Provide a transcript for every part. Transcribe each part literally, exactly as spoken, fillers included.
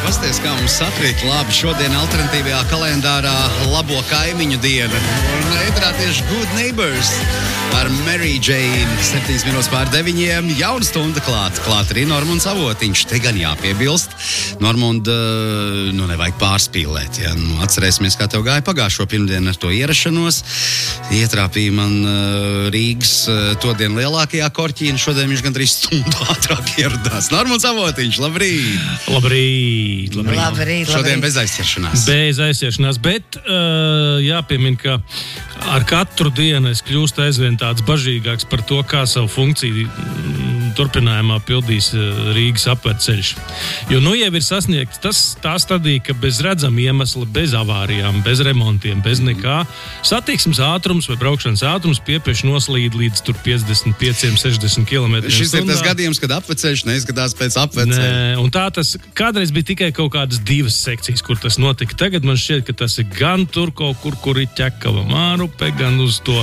Pasties, kā mums sakrīt labi šodien alternatīvajā kalendārā labo kaimiņu diena. Un ētrā tieši Good Neighbors ar Mary Jane. septiņas minūtes pār deviņiem. Jauna stunda klāt. Klāt arī Normunds Avotiņš. Te gan jāpiebilst. Normund, nu nevajag pārspīlēt. Ja? Nu, atcerēsimies, kā tev gāja pagājušo pirmdienu ar to ierašanos. Ietrāpīja man uh, Rīgas uh, todien lielākajā korķī, un šodien viņš gandrīz stundu ātrāk ieradās. Normunds Avotiņš, labrīt! Labrīt! Labrīt! Labrīt, Šodien labrīt. bez aizķeršanās. Bez aizķeršanās, bet uh, jāpiemin, ka ar katru dienu es kļūstu aizvien tāds bažīgāks par to, kā savu funkciju mm, turpinājumā pildīs uh, Rīgas apvērceļš. Jo nu jau ir sasniegts tas, tā stadija, ka bez redzama iemesla, bez avārijām, bez remontiem, bez nekā, satiksmes ātrums vai braukšanas ātrums piepieši noslīd līdz tur piecdesmit pieciem, sešdesmit kilometriem Šis stundā. ir tas gadījums, kad apveceļš neizskatās pēc apveceļa. Nē, un tā tas kādreiz bija tikai kaut kādas divas sekcijas, kur tas notika. Tagad man šķiet, ka tas ir gan tur kaut kur, kur ir Ķekava Mārupe, gan uz to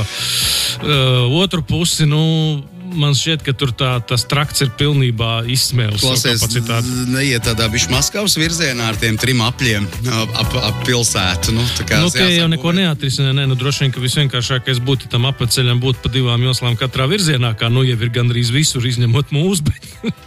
uh, otru pusi, nu, man šķiet, ka tur tā, tas trakts ir pilnībā izsmēlis. Klausies, neiet tādā bišķi Maskavas virzienā ar tiem trim apļiem ap, ap, ap pilsētu. Nu, tā kā Nu, tie jau neko neatrisina. Nē, nu, droši vien, ka visvienkāršākais būtu tam apveceļam būt pa divām joslām katrā virzienā, kā nu jau ir gandrīz visur, izņemot mūs, bet,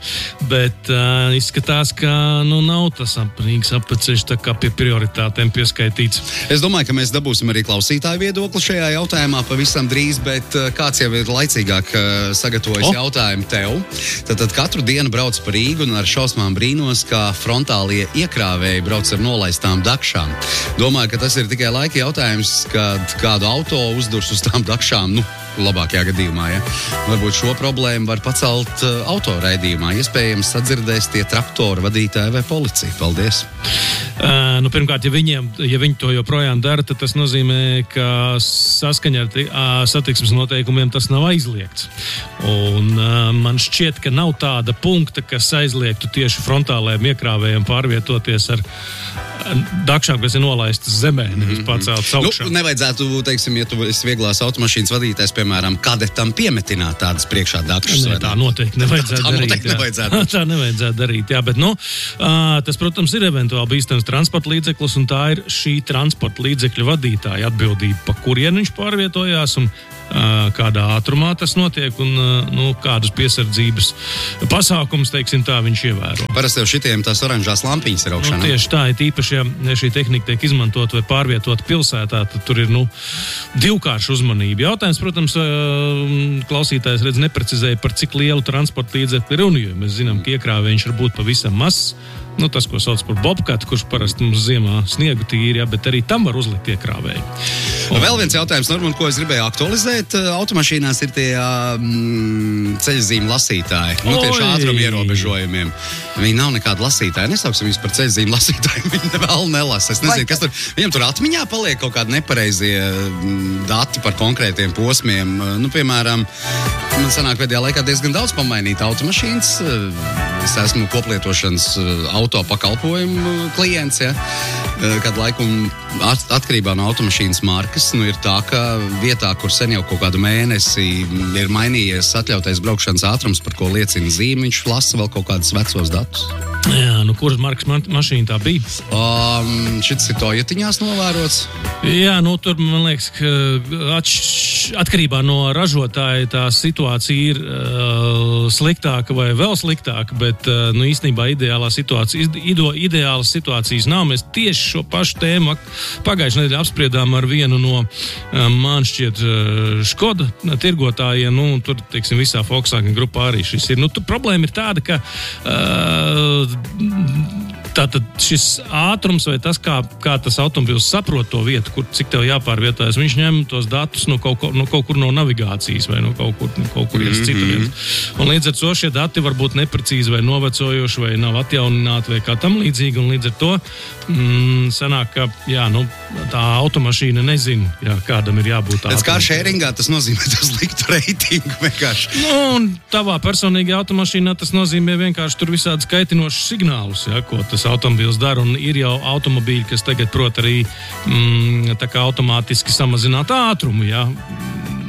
bet uh, izskatās, ka nu, nav tas Rīgas apveceļš tā kā pie prioritātēm pieskaitīts. Es domāju, ka mēs dabūsim arī klausītāju viedokli šajā jautājumā pavisam drīz, bet uh, kāds jau ir laicīgāk uh, sagatavojis oh. jautājumu tev. Tad, tad katru dienu brauc pa Rīgu un ar šausmām brīnos, kā frontālie iekrāvēji brauc ar nolaistām dakšām. Domāju, ka tas ir tikai laika jautājums, kad kādu auto uzdurs uz tām dakšām, nu, labākajā gadījumā, ja. Varbūt šo problēmu var pacelt uh, autoraidījumā. Iespējams, sadzirdēs tie traktoru vadītāji vai policija. Paldies! Uh, nu, pirmkārt, ja, viņiem, ja viņi to joprojām dara, tad tas nozīmē, ka saskaņā ar uh, satiksmes noteikumiem tas nav aizliegts. Un uh, man šķiet, ka nav tāda punkta, kas aizliegtu tieši frontālajiem iekrāvējiem pārvietoties ar dakšām, kas ir nolaistas zemē, nevis paceltas augšā. Nu, nevajadzētu, teiksim, ja tu esi vieglās automašīnas vadītājs, piemēram, kadetam piemetināt tādas priekšā dakšas. Nē, tā noteikti nevajadzētu tā, tā darīt. Noteikti nevajadzētu. tā nevajadzētu darīt, jā, bet, nu, tas, protams, ir eventuāli bīstams transporta līdzeklis, un tā ir šī transporta līdzekļa vadītāja atbildība, pa kurien viņš pārvietojās un kādā ātrumā tas notiek un nu, kādus piesardzības pasākumus, teiksim tā, viņš ievēro. Parasti jau šitiem tās oranžās lampiņas ir augšā. Nu, tieši tā, ir īpaši, ja šī tehnika tiek izmantot vai pārvietot pilsētā, tad tur ir, nu, divkārša uzmanība. Jautājums, protams, klausītājs redz neprecizēja, par cik lielu transporta līdzekli ir runa, jo mēs zinām, ka iekrāvējiņš var būt pavisam mazs. Nu, tas, ko sauc par bobkatu, kurš parasti mums ziemā sniegu tīri, ja, bet arī tam var uzlikt iekrāvēju. Un vēl viens jautājums, Normund, ko es gribēju aktualizēt. Automašīnās ir tie mm, ceļzīmu lasītāji. Nu, tieši ātruma ierobežojumiem. Viņi nav nekāda lasītāja. Nesauksim viņus par ceļzīmu lasītājiem. Viņi vēl nelasa. Es nezinu, kas tur. Viņam tur atmiņā paliek kaut kādi nepareizie dati par konkrētiem posmiem. Nu, piemēram, man sanāk pēdējā laikā diezgan daudz pamainīt automašīnas. Es esmu koplietošanas auto pakalpojumu klients, ja. Kādu laiku atkarībā no automašīnas markas, nu ir tā, ka vietā, kur sen jau kaut kādu mēnesi ir mainījies atļautais braukšanas ātrums, par ko liecina zīme, viņš lasa vēl kaut kādus vecos datus. Jā, nu kuras markas ma- mašīna tā bija? Um, šis ir Toyotiņās novērots. Jā, nu tur, man liekas, ka atš, atkarībā no ražotāja tā situācija ir uh, sliktāka vai vēl sliktāka, bet uh, nu, īstenībā ideālā situācija, ido, ideālas situācijas nav. Mēs tieši šo pašu tēmu pagājušajā nedēļā apspriedām ar vienu no uh, man šķiet uh, Škoda tirgotājiem, nu, tur, teiksim, visā Volkswagen grupā arī šis ir. Nu, tur problēma ir tāda, ka uh, tātad šis ātrums vai tas, kā, kā tas automobils saprot to vietu, kur, cik tev jāpārvietojas, viņš ņem tos datus no kaut, no kaut kur no navigācijas vai no kaut kur, no kaut kurienes mm-hmm. citurienes. Un līdz ar to šie dati var būt neprecīzi vai novecojoši vai nav atjaunināti vai kā tam līdzīgi, un līdz ar to mm, sanāk, ka jā, nu, tā automašīna nezina, jā, kādam ir jābūt ātrumam. Pēc kā sharingā tas nozīmē tas liktu reitingu vienkārši. Nu, un tavā personīgajā automašīnā tas nozīmē vienkārši tur visādi skaitinošus signālus, jā, ko tas automobīls dara, un ir jau automobīļi, kas tagad prot arī mm, tā kā automātiski samazināt ātrumu, jā.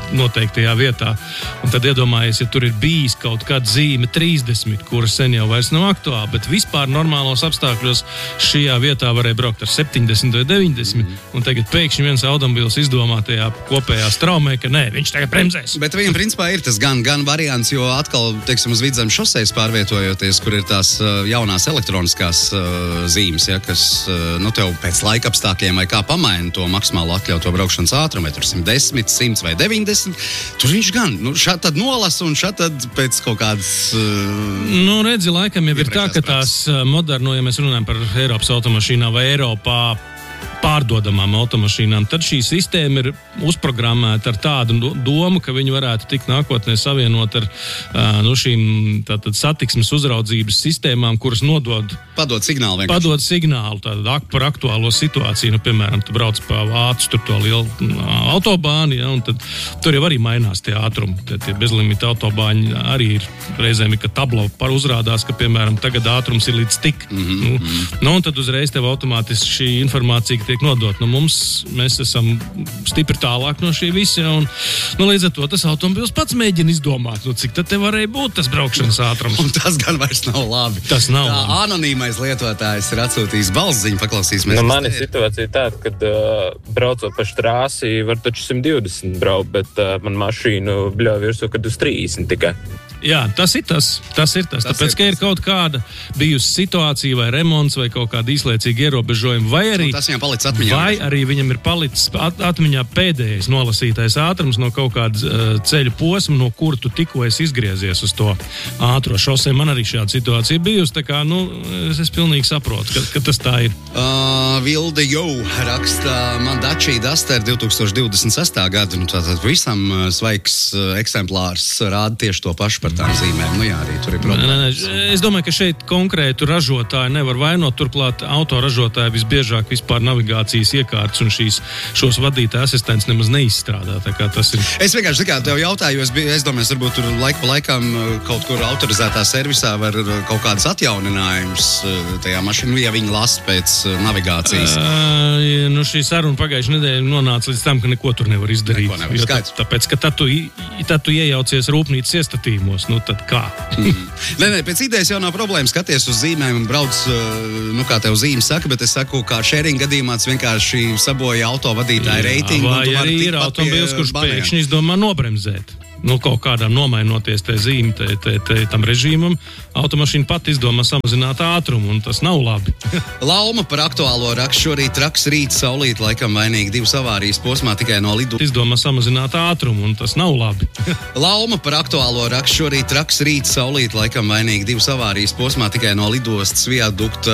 noteiktajā vietā. Un tad iedomājies, ja tur ir bijis kaut kāda zīme trīsdesmit, kura sen jau vairs nav aktuāla, bet vispār normālos apstākļos šajā vietā varēja braukt ar septiņdesmit vai deviņdesmit, mm. un tagad pēkšņi viens automobils izdomā tajā kopējā straumē, ka nē, viņš tagad bremzēs. Bet viņam principā ir tas gan, gan variants, jo atkal, teiksim, uz Vidzemes šosejas pārvietojoties, kur ir tās jaunās elektroniskās uh, zīmes, ja, kas, uh, nu, tev pēc laika apstākļiem vai kā pamaina to maksimālo atļauto braukšanas ātrumu, vai tur simt desmit, simt vai deviņdesmit, tur viņš gan, nu, šādi tad nolasa un šādi tad pēc kaut kādas... Uh, nu, redzi, laikam jau ir tā, ka tās moderno, ja mēs runājam par Eiropas automašīnām vai Eiropā pārdodamām automašīnām, tad šī sistēma ir uzprogrammēta ar tādu domu, ka viņi varētu tikt nākotnē savienot ar nu, šīm tātad satiksmes uzraudzības sistēmām, kuras nodod padod signālu vienkārši. Padod signālu tātad par aktuālo situāciju. Nu, piemēram, tu brauc pa vācu tur to lielu autobāni, ja, un tad tur jau arī mainās tie ātrumi. Tie, tie bezlimita autobāņi arī ir reizēm, ka tablo par uzrādās, ka, piemēram, tagad ātrums ir līdz tik. Mm-hmm. Nu, nu, un tad uzreiz tev automātiski šī informācija tiek nodot. Nu, mums, mēs esam stipri tālāk no šī visa, un nu, līdz ar to tas automobils pats mēģina izdomāt, nu, cik tad te varēja būt tas braukšanas ātrums. Un tas gan vairs nav labi. Tas nav Tā labi. Anonīmais lietotājs ir atsūtījis balsziņu, paklausīsimies. Nu, mana situācija ir tāda, kad uh, braucot pa štrāsi, var taču simt divdesmit braukt, bet uh, man mašīnu bļauj virsū, kad uz trīsdesmit tikai. Jā, tas ir tas. Tas ir tas. tas Tāpēc, ir ka ir tas. Kaut kāda bijusi situācija vai remonts vai kaut kāda īslaicīga ierobežojuma, vai arī, tas viņam palicis atmiņā. Vai arī viņam ir palicis at, atmiņā pēdējais nolasītais ātrums no kaut kāda uh, ceļu posma, no kura tu tikko esi izgriezies uz to ātro šosei. Man arī šāda situācija bijusi, tā kā, nu, es, es pilnīgi saprotu, ka, ka tas tā ir. Uh, Vilde jau raksta, man Dacia Duster divtūkstoš divdesmit sestā gada, nu tātad visam svaigs uh, eksemplārs rāda tieši to pašu par tām zīmēm. Nu jā, arī tur ir problēmas. Nē, nē, es domāju, ka šeit konkrētu ražotāju nevar vainot. Turklāt autoražotāji visbiežāk vispār navigācijas iekārtas un šīs, šos vadītāja asistents nemaz neizstrādā. Tā kā tas ir... Es vienkārši tikai tev jautāju, jo es, biju, es domāju, varbūt tur laika pa laikam kaut kur autorizētā servisā var kaut kādas atjauninājumus tajā mašīnā, ja viņi lasa pēc navigācijas. Uh, nu šī saruna pagājušajā nedēļā nonāca līdz tam, ka neko tur nevar izdarīt. Neko nevar, tā, tāpēc, ka tad tu, tad tu iejaucies rūpnīcas iestatījumos. Nu, tad kā? mm. Nē, nē, pēc idejas jau nav problēma skaties uz zīmēm un brauc, nu, kā tev zīme saka, bet es saku, kā sharing gadījumā tas vienkārši saboja autovadītāju reitingu. Vai arī ir automobils, kurš baniem. Pēkšņi izdomā nobremzēt. Nu, kaut kādām nomainoties tai zīme, tai, tai, tai, tam režīmam, automašīna pat izdomā samazināt ātrumu, un tas nav labi. Lauma par aktuālo rakstu šorīt traks rīt saulīt, laikam vainīgi divas avārijas posmā tikai no lidu. Izdomā samazināt ātrumu, un tas nav labi. Lauma par aktuālo rakstu šorīt traks rīt saulīt, laikam vainīgi divas avārijas posmā tikai no lidostas viadukta